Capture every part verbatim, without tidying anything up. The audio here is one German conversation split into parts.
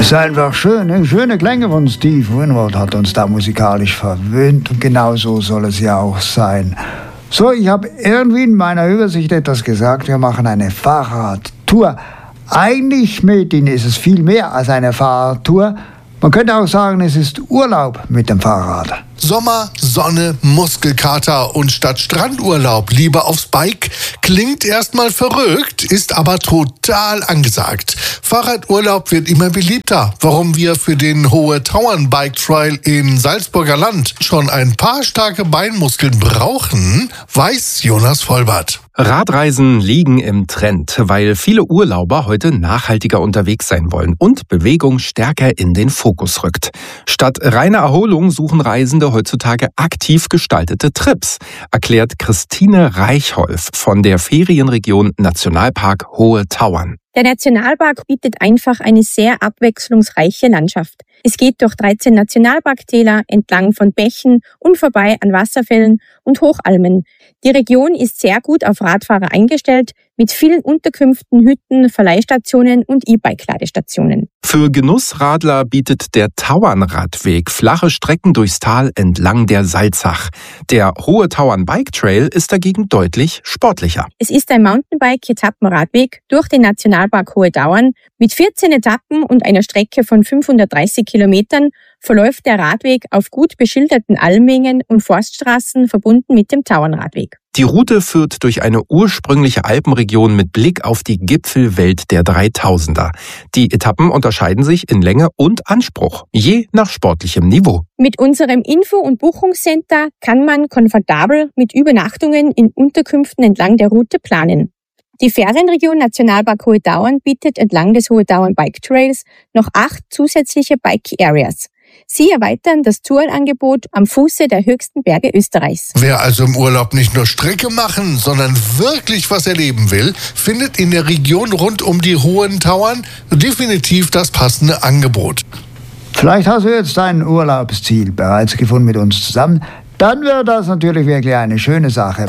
ist einfach schön, ne? Schöne Klänge von Steve Winwood hat uns da musikalisch verwöhnt und genau so soll es ja auch sein. So, ich habe irgendwie in meiner Übersicht etwas gesagt, wir machen eine Fahrradtour. Eigentlich, Metin, ist es viel mehr als eine Fahrradtour. Man könnte auch sagen, es ist Urlaub mit dem Fahrrad. Sommer, Sonne, Muskelkater und statt Strandurlaub lieber aufs Bike klingt erstmal verrückt, ist aber total angesagt. Fahrradurlaub wird immer beliebter. Warum wir für den Hohe Tauern Bike Trail in Salzburger Land schon ein paar starke Beinmuskeln brauchen, weiß Jonas Vollbart. Radreisen liegen im Trend, weil viele Urlauber heute nachhaltiger unterwegs sein wollen und Bewegung stärker in den Fokus rückt. Statt reiner Erholung suchen Reisende heutzutage aktiv gestaltete Trips, erklärt Christine Reichholf von der Ferienregion Nationalpark Hohe Tauern. Der Nationalpark bietet einfach eine sehr abwechslungsreiche Landschaft. Es geht durch dreizehn Nationalparktäler entlang von Bächen und vorbei an Wasserfällen und Hochalmen. Die Region ist sehr gut auf Radfahrer eingestellt, mit vielen Unterkünften, Hütten, Verleihstationen und E-Bike-Ladestationen. Für Genussradler bietet der Tauernradweg flache Strecken durchs Tal entlang der Salzach. Der Hohe Tauern Bike Trail ist dagegen deutlich sportlicher. Es ist ein Mountainbike-Etappenradweg durch den Nationalpark Hohe Tauern. Mit vierzehn Etappen und einer Strecke von fünfhundertdreißig Kilometern verläuft der Radweg auf gut beschilderten Almengen und Forststraßen verbunden mit dem Tauernradweg. Die Route führt durch eine ursprüngliche Alpenregion mit Blick auf die Gipfelwelt der Dreitausender. Die Etappen unterscheiden sich in Länge und Anspruch, je nach sportlichem Niveau. Mit unserem Info- und Buchungscenter kann man komfortabel mit Übernachtungen in Unterkünften entlang der Route planen. Die Ferienregion Nationalpark Hohe Tauern bietet entlang des Hohe Tauern Bike Trails noch acht zusätzliche Bike Areas. Sie erweitern das Tourenangebot am Fuße der höchsten Berge Österreichs. Wer also im Urlaub nicht nur Strecke machen, sondern wirklich was erleben will, findet in der Region rund um die Hohen Tauern definitiv das passende Angebot. Vielleicht hast du jetzt dein Urlaubsziel bereits gefunden mit uns zusammen. Dann wäre das natürlich wirklich eine schöne Sache.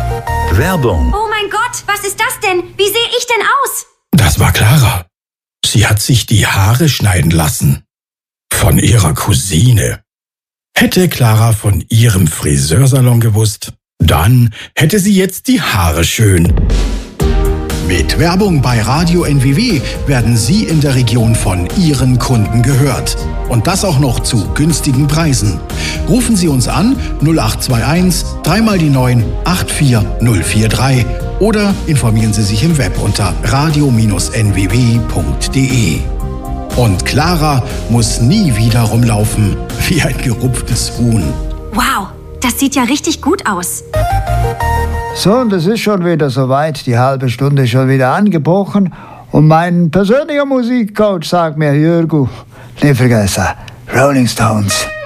Werbung. Oh mein Gott, was ist das denn? Wie sehe ich denn aus? Das war Clara. Sie hat sich die Haare schneiden lassen. Von ihrer Cousine. Hätte Clara von ihrem Friseursalon gewusst, dann hätte sie jetzt die Haare schön. Mit Werbung bei Radio N W W werden Sie in der Region von Ihren Kunden gehört. Und das auch noch zu günstigen Preisen. Rufen Sie uns an null acht zwei eins drei mal die neun acht vier null vier drei oder informieren Sie sich im Web unter radio Bindestrich n w w punkt d e. Und Clara muss nie wieder rumlaufen wie ein gerupftes Huhn. Wow, das sieht ja richtig gut aus. So, und es ist schon wieder soweit. Die halbe Stunde ist schon wieder angebrochen. Und mein persönlicher Musikcoach sagt mir, Jürgu, nicht vergessen, Rolling Stones.